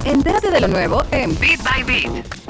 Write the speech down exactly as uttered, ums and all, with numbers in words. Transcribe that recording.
Entérate de lo nuevo en Bit by Bit.